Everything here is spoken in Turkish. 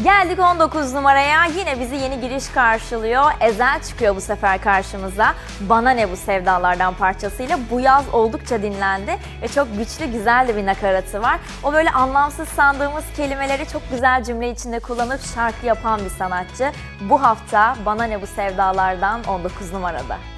Geldik 19 numaraya. Yine bizi yeni giriş karşılıyor. Ezel çıkıyor bu sefer karşımıza. Bana Ne Bu Sevdalardan parçasıyla bu yaz oldukça dinlendi ve çok güçlü, güzel de bir nakaratı var. O böyle anlamsız sandığımız kelimeleri çok güzel cümle içinde kullanıp şarkı yapan bir sanatçı. Bu hafta Bana Ne Bu Sevdalardan 19 numarada.